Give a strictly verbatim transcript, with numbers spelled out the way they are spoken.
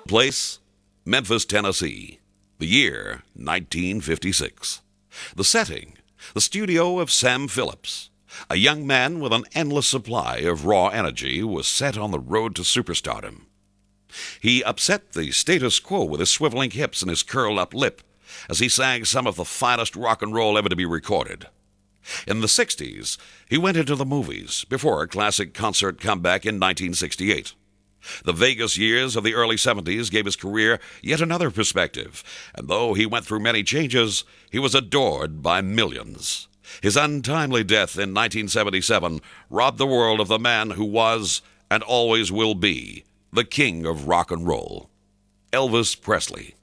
Place, Memphis, Tennessee. The year, nineteen fifty-six. The setting, the studio of Sam Phillips. A young man with an endless supply of raw energy was set on the road to superstardom. He upset the status quo with his swiveling hips and his curled-up lip as he sang some of the finest rock and roll ever to be recorded. In the sixties, he went into the movies before a classic concert comeback in nineteen sixty-eight. The Vegas years of the early seventies gave his career yet another perspective, and though he went through many changes, he was adored by millions. His untimely death in nineteen seventy-seven robbed the world of the man who was, and always will be, the king of rock and roll, Elvis Presley.